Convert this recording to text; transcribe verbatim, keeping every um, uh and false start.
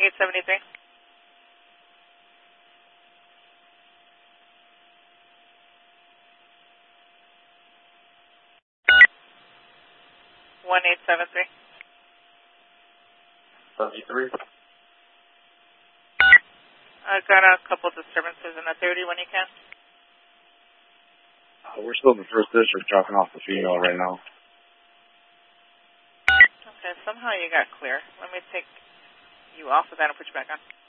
eight seventy-three. one eight seven three. seventy-three. I've got a couple disturbances in the thirty when you can. Uh, we're still in the first district dropping off the female right now. Okay, somehow you got clear. Let me take you off of that and put you back on.